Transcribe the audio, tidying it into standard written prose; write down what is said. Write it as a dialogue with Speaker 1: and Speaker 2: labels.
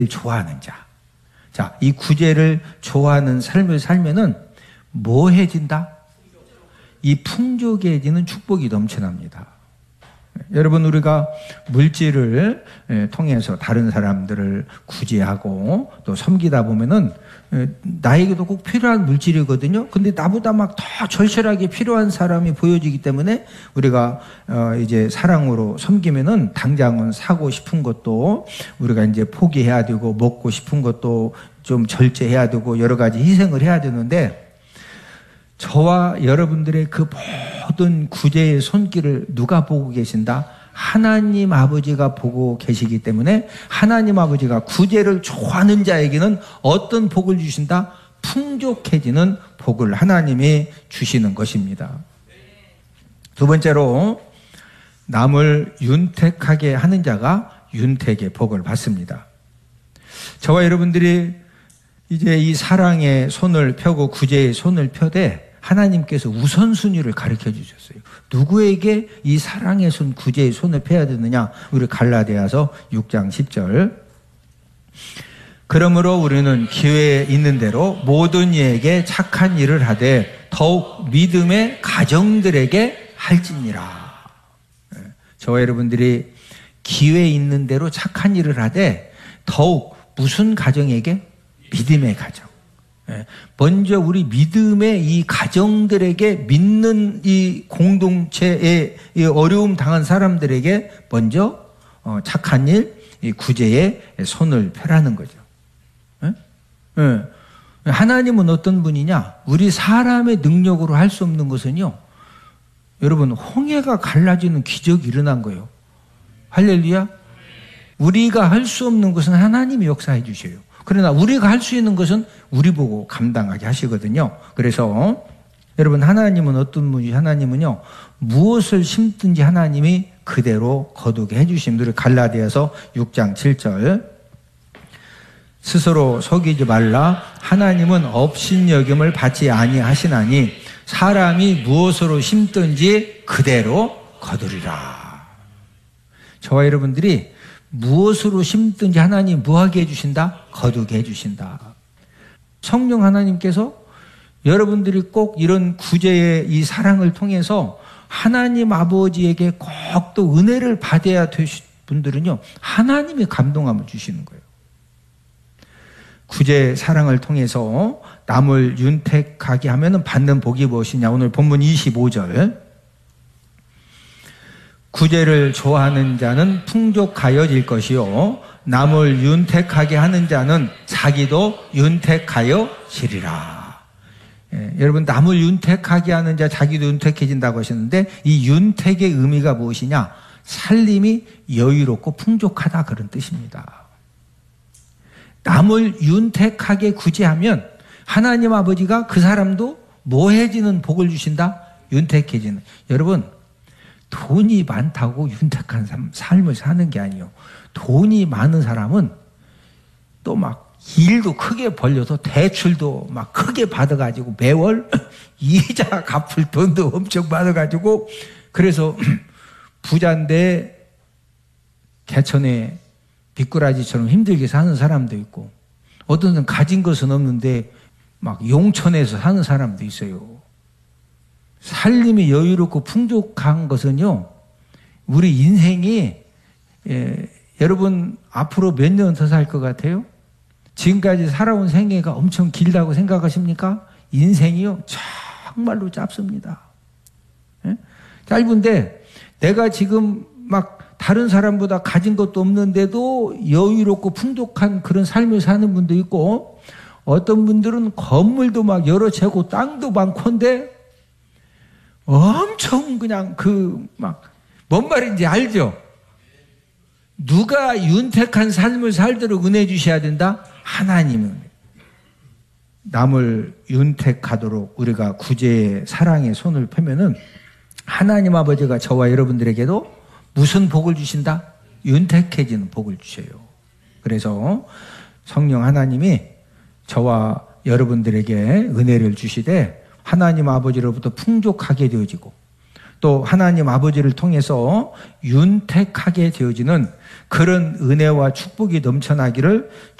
Speaker 1: 좋아하는 자. 자, 이 구제를 좋아하는 삶을 살면은 뭐해진다? 이 풍족해지는 축복이 넘쳐납니다. 여러분, 우리가 물질을 통해서 다른 사람들을 구제하고 또 섬기다 보면은 나에게도 꼭 필요한 물질이거든요. 근데 나보다 막 더 절실하게 필요한 사람이 보여지기 때문에 우리가 이제 사랑으로 섬기면은 당장은 사고 싶은 것도 우리가 이제 포기해야 되고, 먹고 싶은 것도 좀 절제해야 되고, 여러 가지 희생을 해야 되는데, 저와 여러분들의 그 모든 구제의 손길을 누가 보고 계신다? 하나님 아버지가 보고 계시기 때문에 하나님 아버지가 구제를 좋아하는 자에게는 어떤 복을 주신다? 풍족해지는 복을 하나님이 주시는 것입니다. 두 번째로, 남을 윤택하게 하는 자가 윤택의 복을 받습니다. 저와 여러분들이 이제 이 사랑의 손을 펴고 구제의 손을 펴되 하나님께서 우선순위를 가르쳐 주셨어요. 누구에게 이 사랑의 손, 구제의 손을 펴야 되느냐? 우리 갈라디아서 6장 10절. 그러므로 우리는 기회에 있는 대로 모든 이에게 착한 일을 하되 더욱 믿음의 가정들에게 할지니라. 저와 여러분들이 기회 있는 대로 착한 일을 하되 더욱 무슨 가정에게? 믿음의 가정. 먼저 우리 믿음의 이 가정들에게, 믿는 이 공동체에 이 어려움 당한 사람들에게 먼저 착한 일, 이 구제의 손을 펴라는 거죠. 하나님은 어떤 분이냐? 우리 사람의 능력으로 할 수 없는 것은요, 여러분, 홍해가 갈라지는 기적이 일어난 거예요. 할렐루야. 우리가 할 수 없는 것은 하나님이 역사해 주셔요. 그러나 우리가 할 수 있는 것은 우리 보고 감당하게 하시거든요. 그래서 여러분, 하나님은 어떤 분이? 하나님은요, 무엇을 심든지 하나님이 그대로 거두게 해주십니다. 우리 갈라디아서 6장 7절. 스스로 속이지 말라. 하나님은 업신여김을 받지 아니하시나니 사람이 무엇으로 심든지 그대로 거두리라. 저와 여러분들이 무엇으로 심든지 하나님 뭐하게 해주신다? 거두게 해주신다. 성령 하나님께서 여러분들이 꼭 이런 구제의 이 사랑을 통해서 하나님 아버지에게 꼭 또 은혜를 받아야 되실 분들은요, 하나님이 감동함을 주시는 거예요. 구제 사랑을 통해서 남을 윤택하게 하면 받는 복이 무엇이냐? 오늘 본문 25절. 구제를 좋아하는 자는 풍족하여질 것이요 남을 윤택하게 하는 자는 자기도 윤택하여지리라. 여러분, 남을 윤택하게 하는 자 자기도 윤택해진다고 하셨는데, 이 윤택의 의미가 무엇이냐? 살림이 여유롭고 풍족하다, 그런 뜻입니다. 남을 윤택하게 구제하면 하나님 아버지가 그 사람도 뭐해지는 복을 주신다? 윤택해지는. 여러분, 돈이 많다고 윤택한 삶을 사는 게 아니에요. 돈이 많은 사람은 또 막 일도 크게 벌려서 대출도 막 크게 받아가지고 매월 이자 갚을 돈도 엄청 받아가지고, 그래서 부자인데 개천에 미꾸라지처럼 힘들게 사는 사람도 있고, 어떤 사람은 가진 것은 없는데 막 용천에서 사는 사람도 있어요. 살림이 여유롭고 풍족한 것은요, 우리 인생이, 여러분 앞으로 몇 년 더 살 것 같아요? 지금까지 살아온 생애가 엄청 길다고 생각하십니까? 인생이요, 정말로 짧습니다. 짧은데 내가 지금 막 다른 사람보다 가진 것도 없는데도 여유롭고 풍족한 그런 삶을 사는 분도 있고, 어떤 분들은 건물도 막 여러 채고 땅도 많건데 엄청 그냥 뭔 말인지 알죠? 누가 윤택한 삶을 살도록 은혜 주셔야 된다? 하나님은. 남을 윤택하도록 우리가 구제의 사랑의 손을 펴면은 하나님 아버지가 저와 여러분들에게도 무슨 복을 주신다? 윤택해지는 복을 주셔요. 그래서 성령 하나님이 저와 여러분들에게 은혜를 주시되 하나님 아버지로부터 풍족하게 되어지고 또 하나님 아버지를 통해서 윤택하게 되어지는 그런 은혜와 축복이 넘쳐나기를